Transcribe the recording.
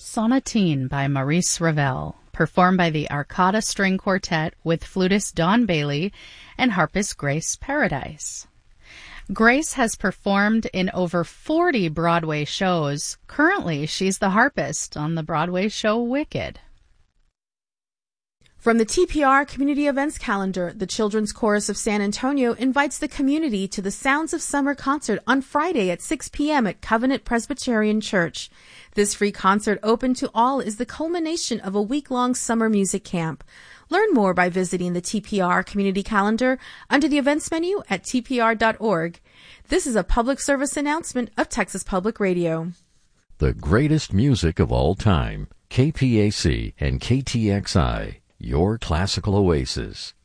Sonatine by Maurice Ravel, performed by the Arcada String Quartet with flutist Don Bailey and harpist Grace Paradise. Grace has performed in over 40 Broadway shows. Currently, she's the harpist on the Broadway show Wicked. From the TPR Community Events Calendar, the Children's Chorus of San Antonio invites the community to the Sounds of Summer concert on Friday at 6 p.m. at Covenant Presbyterian Church. This free concert, open to all, is the culmination of a week-long summer music camp. Learn more by visiting the TPR Community Calendar under the events menu at tpr.org. This is a public service announcement of Texas Public Radio. The greatest music of all time, KPAC and KTXI, your classical oasis.